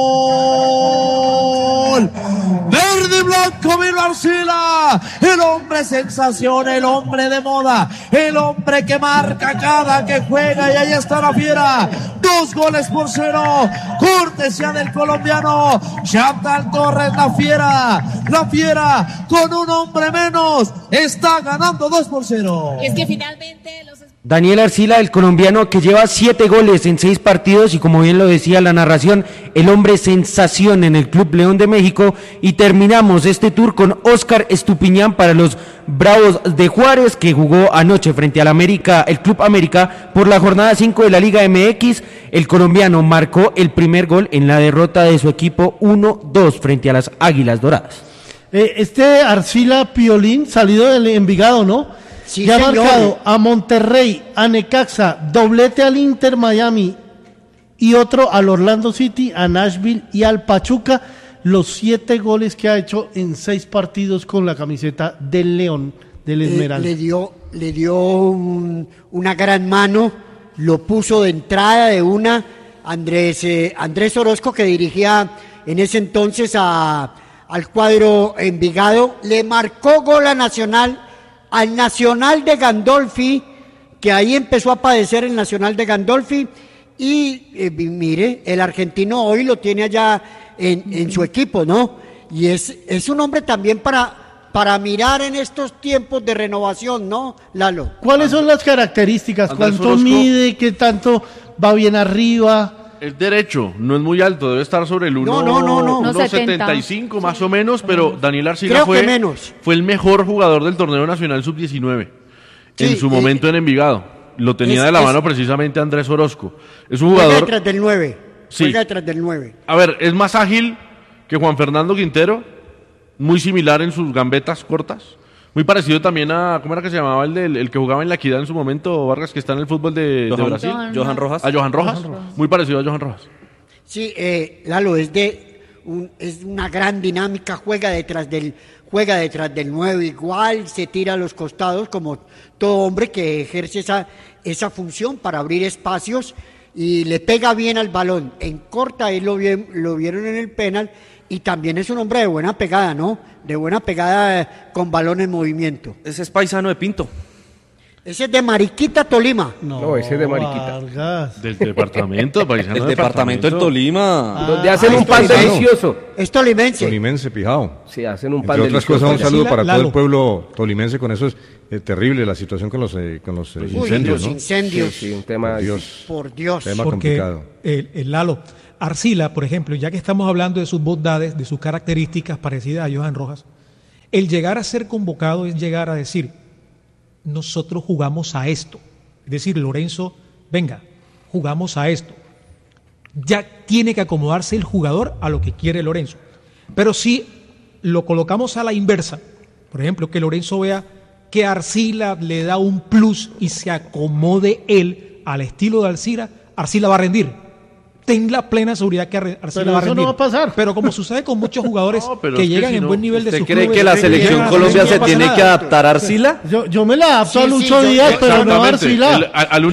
Verde y blanco, vino Arcila, el hombre sensación, el hombre de moda, el hombre que marca cada que juega, y ahí está la fiera, 2-0, cortesía del colombiano Chantal Torres. La fiera con un hombre menos está ganando 2-0. Es que finalmente Daniel Arcila, el colombiano que lleva 7 goles en 6 partidos y como bien lo decía la narración, el hombre sensación en el Club León de México. Y terminamos este tour con Óscar Estupiñán para los Bravos de Juárez, que jugó anoche frente al América, el Club América, por la jornada 5 de la Liga MX. El colombiano marcó el primer gol en la derrota de su equipo 1-2 frente a las Águilas Doradas. Este Arcila Piolín, salido del Envigado, ¿no? Sí, ya ha señor. marcado a Monterrey, a Necaxa, doblete al Inter Miami y otro al Orlando City, a Nashville y al Pachuca. Los 7 goles que ha hecho en 6 partidos con la camiseta del León, del Esmeralda. Le dio una gran mano, lo puso de entrada de una. Andrés Orozco, que dirigía en ese entonces al cuadro Envigado, le marcó gol a Nacional, al Nacional de Gandolfi, que ahí empezó a padecer el Nacional de Gandolfi, y mire, el argentino hoy lo tiene allá en su equipo, ¿no? Y es un hombre también para mirar en estos tiempos de renovación, ¿no, Lalo? ¿Cuáles son las características? Andrés ¿Cuánto Orozco mide? ¿Qué tanto va bien arriba? Es derecho, no es muy alto, debe estar sobre el 1.75 más o menos, pero Daniel Arcila fue el mejor jugador del torneo nacional sub-19 en su momento en Envigado. Lo tenía de la mano precisamente Andrés Orozco. Es un jugador... Juega detrás del 9. Sí. Juega detrás del 9. A ver, es más ágil que Juan Fernando Quintero, muy similar en sus gambetas cortas. Muy parecido también a, ¿cómo era que se llamaba el que jugaba en la Equidad en su momento, Vargas, que está en el fútbol de Brasil? Johan Rojas. A Johan Rojas. Muy parecido a Johan Rojas. Sí, Lalo, es una gran dinámica, juega detrás del 9, igual se tira a los costados como todo hombre que ejerce esa función para abrir espacios, y le pega bien al balón. En corta, ahí lo vieron en el penal. Y también es un hombre de buena pegada, ¿no? De buena pegada con balón en movimiento. Ese es paisano de Pinto. Ese es de Mariquita, Tolima. No, ese es de Mariquita. Vargas. Del departamento, paisano. Del departamento del Tolima. Donde hacen un pan delicioso. Es tolimense. Tolimense, Pijao. Sí, hacen un pan Entre otras delicioso. cosas, un saludo para todo el pueblo tolimense. Con eso es terrible la situación con los incendios, los ¿no? incendios. Sí, un tema... Por Dios. Tema Porque complicado. el Lalo, Arcila, por ejemplo, ya que estamos hablando de sus bondades, de sus características parecidas a Johan Rojas, el llegar a ser convocado es llegar a decir, nosotros jugamos a esto. Es decir, Lorenzo, venga, jugamos a esto. Ya tiene que acomodarse el jugador a lo que quiere Lorenzo. Pero si lo colocamos a la inversa, por ejemplo, que Lorenzo vea que Arcila le da un plus y se acomode él al estilo de Arcila, Arcila va a rendir. Ten la plena seguridad que Arcila va a rendir. No va a pasar. Pero como sucede con muchos jugadores que llegan en buen nivel de sus ¿Usted cree clubes, que la selección Colombia se tiene que adaptar a Arcila? Yo me la adapto a Lucho Díaz, pero no a Arcila.